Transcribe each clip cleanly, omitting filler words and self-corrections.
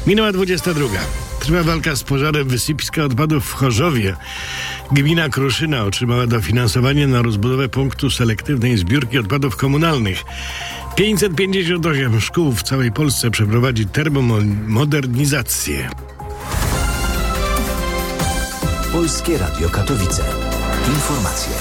Minęła 22. Trwa walka z pożarem wysypiska odpadów w Chorzowie. Gmina Kruszyna otrzymała dofinansowanie na rozbudowę punktu selektywnej zbiórki odpadów komunalnych. 558 szkół w całej Polsce przeprowadzi termomodernizację. Polskie Radio Katowice. Informacje.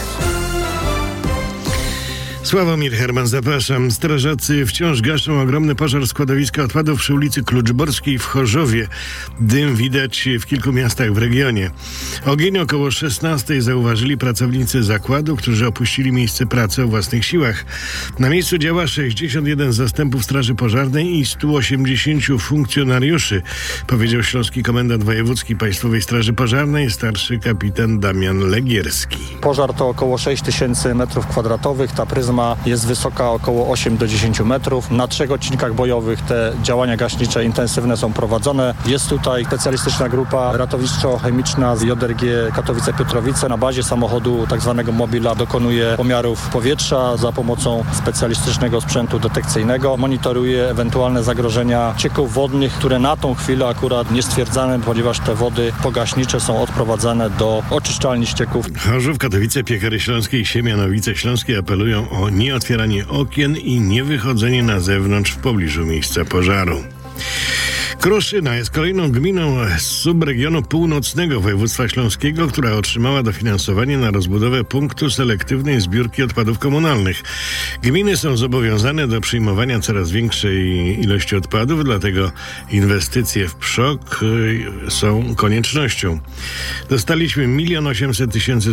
Sławomir Herman, zapraszam. Strażacy wciąż gaszą ogromny pożar składowiska odpadów przy ulicy Kluczborskiej w Chorzowie. Dym widać w kilku miastach w regionie. Ogień około 16 zauważyli pracownicy zakładu, którzy opuścili miejsce pracy o własnych siłach. Na miejscu działa 61 zastępów Straży Pożarnej i 180 funkcjonariuszy, powiedział śląski komendant wojewódzki Państwowej Straży Pożarnej, starszy kapitan Damian Legierski. Pożar to około 6000 m2. Ta pryzma jest wysoka około 8 do 10 metrów. Na 3 odcinkach bojowych te działania gaśnicze intensywne są prowadzone. Jest tutaj specjalistyczna grupa ratowniczo-chemiczna z JRG Katowice-Piotrowice. Na bazie samochodu tzw. Mobila dokonuje pomiarów powietrza za pomocą specjalistycznego sprzętu detekcyjnego. Monitoruje ewentualne zagrożenia cieków wodnych, które na tą chwilę akurat nie stwierdzane, ponieważ te wody pogaśnicze są odprowadzane do oczyszczalni ścieków. Chorzów, Katowice, Piekary Śląskie i Siemianowice Śląskie apelują o nieotwieranie okien i niewychodzenie na zewnątrz w pobliżu miejsca pożaru. Kruszyna jest kolejną gminą z subregionu północnego województwa śląskiego, która otrzymała dofinansowanie na rozbudowę punktu selektywnej zbiórki odpadów komunalnych. Gminy są zobowiązane do przyjmowania coraz większej ilości odpadów, dlatego inwestycje w PSZOK są koniecznością. Dostaliśmy 1 800 000